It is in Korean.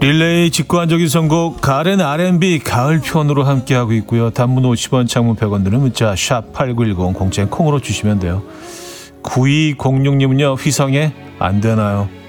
릴레이 직관적인 선곡 가을엔 R&B 가을 편으로 함께하고 있고요. 단문 50원, 장문 100원 드는 문자 샵 8910 공짜인 콩으로 주시면 돼요. 9206님은요. 휘성의 안 되나요?